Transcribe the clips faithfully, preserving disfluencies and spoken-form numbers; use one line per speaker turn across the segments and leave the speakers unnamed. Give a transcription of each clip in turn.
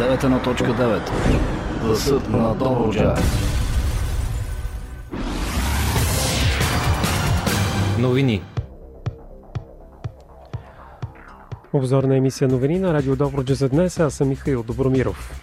девет едно точка девет. Гласът на Добруджа.
Новини.
Обзорна емисия новини на Радио Добруджа за днес. Аз съм Михаил Добромиров.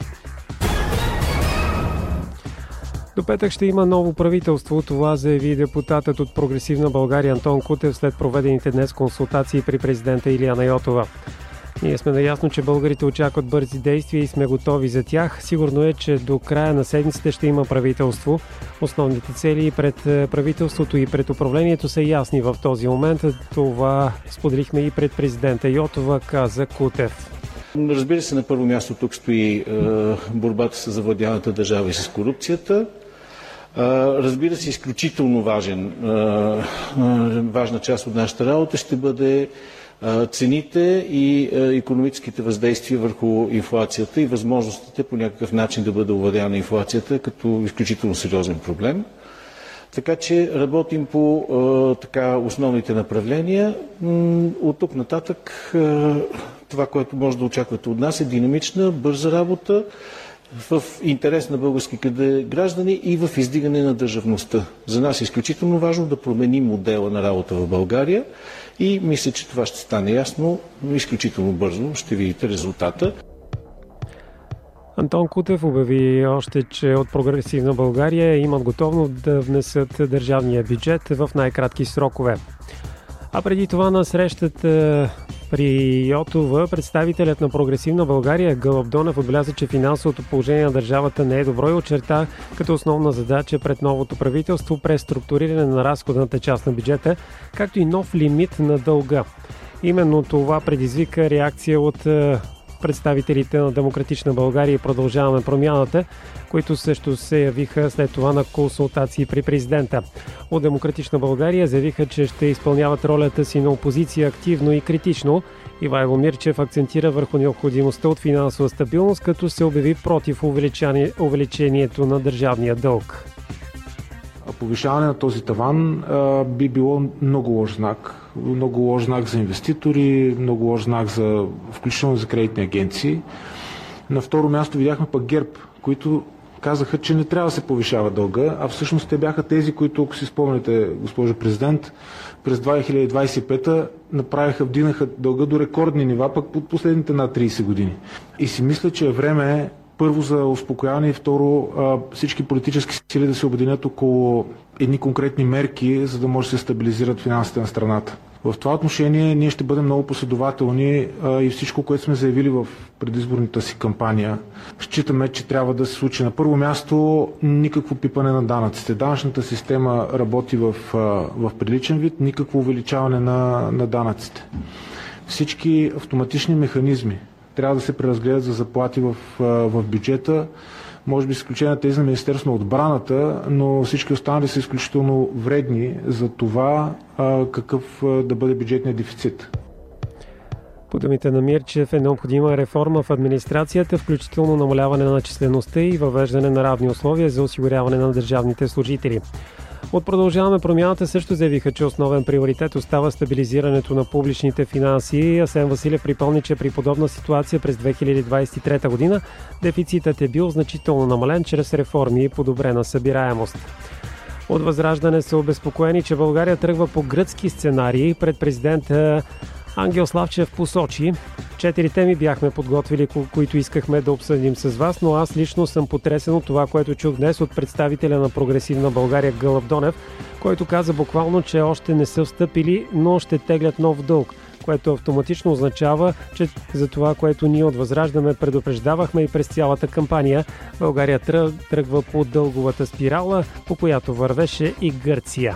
До петък ще има ново правителство. Това заяви депутатът от Прогресивна България Антон Кутев след проведените днес консултации при президента Илияна Йотова. Ние сме наясно, че българите очакват бързи действия и сме готови за тях. Сигурно е, че до края на седмицата ще има правителство. Основните цели пред правителството и пред управлението са ясни в този момент. Това споделихме и пред президента Йотова, каза Кутев.
Разбира се, на първо място тук стои е, борбата с завладяната държава и с корупцията. Е, разбира се, изключително важен, е, важна част от нашата работа ще бъде цените и икономическите въздействия върху инфлацията и възможностите по някакъв начин да бъде овладяна инфлацията като изключително сериозен проблем. Така че работим по така основните направления. От тук нататък това, което може да очаквате от нас, е динамична, бърза работа в интерес на българските граждани и в издигане на държавността. За нас е изключително важно да променим модела на работа в България и мисля, че това ще стане ясно изключително бързо. Ще видите резултата.
Антон Кутев обяви още, че от Прогресивна България имат готовност да внесат държавния бюджет в най-кратки срокове. А преди това на срещата при Йотова представителят на Прогресивна България Гълъб Донев отбеляза, че финансовото положение на държавата не е добро и очерта като основна задача пред новото правителство преструктуриране на разходната част на бюджета, както и нов лимит на дълга. Именно това предизвика реакция от представителите на Демократична България и Продължаваме промяната, които също се явиха след това на консултации при президента. От Демократична България заявиха, че ще изпълняват ролята си на опозиция активно и критично. Ивайло Мирчев акцентира върху необходимостта от финансова стабилност, като се обяви против увеличението на държавния дълг.
Повишаване на този таван а, би било много лош знак. Много лош знак за инвеститори, много лош знак за, включително за кредитни агенции. На второ място видяхме пък ГЕРБ, които казаха, че не трябва да се повишава дълга, а всъщност те бяха тези, които, ако си спомняте, госпожо президент, през две хиляди двадесет и пета направиха, вдигнаха дълга до рекордни нива, пък под последните над тридесет години. И си мисля, че е време първо за успокояване и второ всички политически сили да се обединят около едни конкретни мерки, за да може да се стабилизират финансите на страната. В това отношение ние ще бъдем много последователни и всичко, което сме заявили в предизборната си кампания, считаме, че трябва да се случи. На първо място никакво пипане на данъците. Данъчната система работи в, в приличен вид, никакво увеличаване на, на данъците. Всички автоматични механизми трябва да се преразгледат за заплати в, в бюджета, може би с изключение на тези на Министерството на отбраната, но всички останали са изключително вредни за това какъв да бъде бюджетният дефицит.
По думите на Мирчев е необходима реформа в администрацията, включително намаляване на числеността и въвеждане на равни условия за осигуряване на държавните служители. От Продължаваме промяната също заявиха, че основен приоритет остава стабилизирането на публичните финанси. Асен Василев припомни, че при подобна ситуация през две хиляди двадесет и трета година дефицитът е бил значително намален чрез реформи и подобрена събираемост. От Възраждане са обезпокоени, че България тръгва по гръцки сценарии. Пред президента Ангел Славчев посочи: четири теми бяхме подготвили, които искахме да обсъдим с вас, но аз лично съм потресен от това, което чух днес от представителя на Прогресивна България Гълъб Донев, който каза буквално, че още не са встъпили, но ще теглят нов дълг, което автоматично означава, че за това, което ние от Възраждане предупреждавахме и през цялата кампания, България тръгва по дълговата спирала, по която вървеше и Гърция.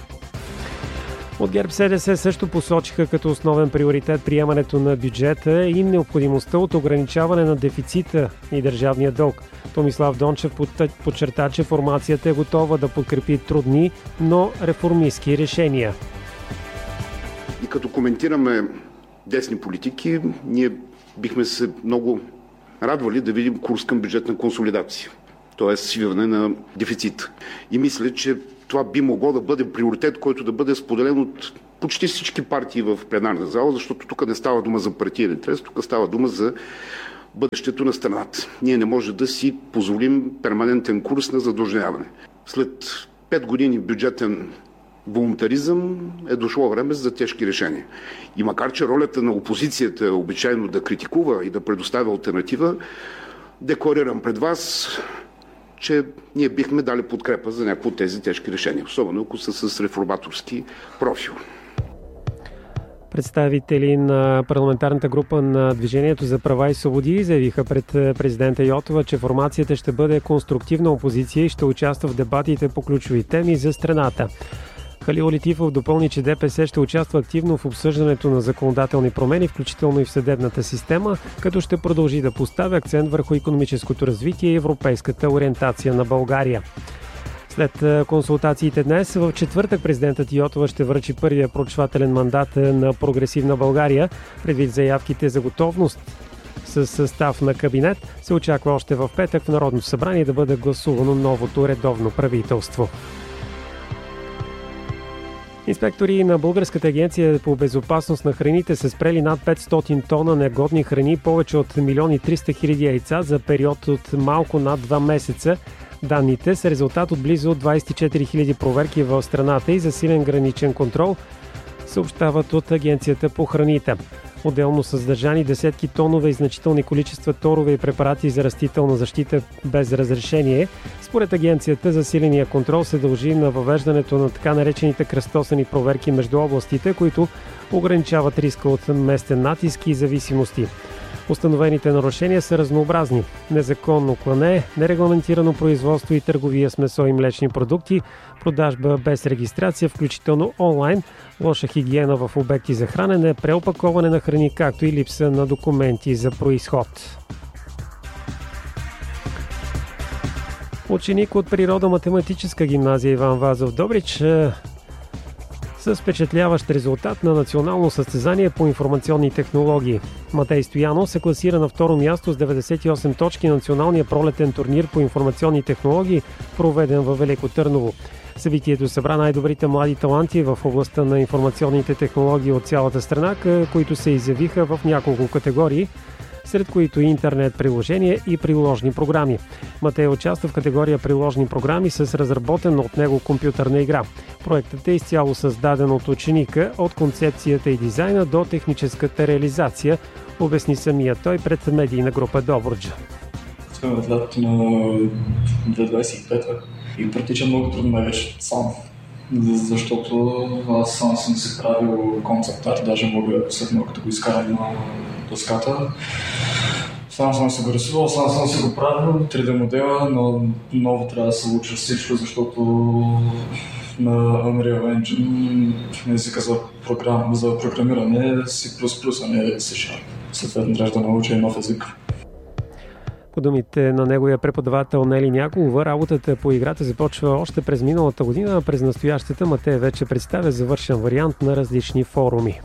От ГЕРБ СДС също посочиха като основен приоритет приемането на бюджета и необходимостта от ограничаване на дефицита и държавния дълг. Томислав Дончев подчерта, че формацията е готова да подкрепи трудни, но реформистски решения.
И като коментираме десни политики, ние бихме се много радвали да видим курс към бюджетна консолидация, т.е. свиване на дефицит. И мисля, че това би могло да бъде приоритет, който да бъде споделен от почти всички партии в пленарна зала, защото тук не става дума за партиен интерес, тук става дума за бъдещето на страната. Ние не може да си позволим перманентен курс на задлъжняване. След пет години бюджетен волунтаризъм е дошло време за тежки решения. И макар че ролята на опозицията е обичайно да критикува и да предоставя алтернатива, декларирам пред вас, че ние бихме дали подкрепа за някои от тези тежки решения, особено ако са с реформаторски профил.
Представители на парламентарната група на Движението за права и свободи заявиха пред президента Йотова, че формацията ще бъде конструктивна опозиция и ще участва в дебатите по ключови теми за страната. Халил Летифов допълни, че ДПС ще участва активно в обсъждането на законодателни промени, включително и в съдебната система, като ще продължи да поставя акцент върху икономическото развитие и европейската ориентация на България. След консултациите днес, в четвъртък президентът Йотова ще връчи първия проучвателен мандат на Прогресивна България. Предвид заявките за готовност с състав на кабинет, се очаква още в петък в Народното събрание да бъде гласувано новото редовно правителство. Инспектори на Българската агенция по безопасност на храните са спрели над петстотин тона негодни храни, повече от милион и триста хиляди яйца за период от малко над два месеца. Данните са резултат от близо двадесет и четири хиляди проверки в страната и засилен граничен контрол, съобщават от Агенцията по храните. Отделно са задържани десетки тонове и значителни количества торове и препарати за растителна защита без разрешение. Според агенцията, засиления контрол се дължи на въвеждането на така наречените кръстосани проверки между областите, които ограничават риска от местен натиск и зависимости. Установените нарушения са разнообразни. Незаконно клане, нерегламентирано производство и търговия с месо и млечни продукти, продажба без регистрация, включително онлайн, лоша хигиена в обекти за хранене, преопаковане на храни, както и липса на документи за произход. Ученик от природо-математическа гимназия Иван Вазов Добрич с впечатляващ резултат на национално състезание по информационни технологии. Матей Стоянов се класира на второ място с деветдесет и осем точки на националния пролетен турнир по информационни технологии, проведен във Велико Търново. Събитието събра най-добрите млади таланти в областта на информационните технологии от цялата страна, които се изявиха в няколко категории, сред които интернет приложения и приложни програми. Матей участва в категория приложни програми с разработена от него компютърна игра. Проектът е изцяло създаден от ученика, от концепцията и дизайна до техническата реализация, обясни самия той пред медийна група Добруджа.
Сме в лятото на две хиляди двадесет и пета и протича много трудно най-вече сам, защото аз сам съм си правил концепт арт, даже мога след малко да го изкарам на доската. Сам съм се го рисувал, сам съм се го правил, три Д модела, но много трябва да се уча всичко, защото на Unreal Engine езика за, програм, за програмиране е C++, а не C-Sharp. Съответно трябва да науча и нов език.
По думите на неговия преподавател Нели Няколова, работата по играта започва още през миналата година, а през настоящата Матей вече представя завършен вариант на различни форуми.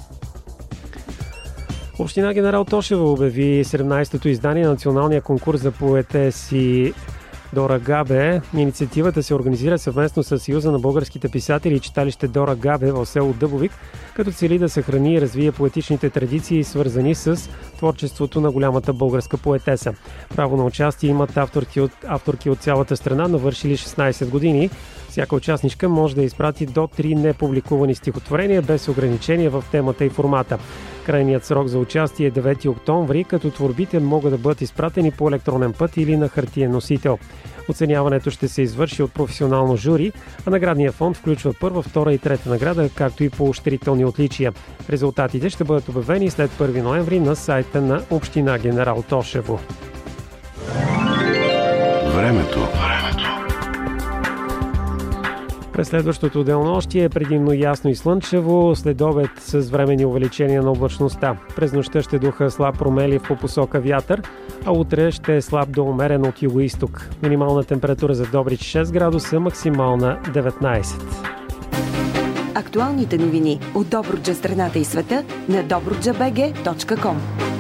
Община Генерал Тошево обяви седемнадесетото издание на националния конкурс за поетеси Дора Габе. Инициативата се организира съвместно с Съюза на българските писатели и читалище Дора Габе в село Дъбовик, като цели да съхрани и развие поетичните традиции, свързани с творчеството на голямата българска поетеса. Право на участие имат авторки от, авторки от цялата страна, навършили шестнадесет години. Всяка участничка може да изпрати до три непубликувани стихотворения без ограничения в темата и формата. Крайният срок за участие е девети октомври, като творбите могат да бъдат изпратени по електронен път или на хартиен носител. Оценяването ще се извърши от професионално жури, а наградният фонд включва първа, втора и трета награда, както и поощрителни отличия. Резултатите ще бъдат обявени след първи ноември на сайта на Община Генерал Тошево.
Времето.
През следващото денонощие е предимно ясно и слънчево, след обед с временни увеличения на облачността. През нощта ще духа слаб промелив по посока вятър, а утре ще е слаб до умерен от югоизток. Минимална температура за Добрич шест градуса, максимална деветнадесет.
Актуалните новини от Добруджа, страната и света на добруджа би джи точка ком.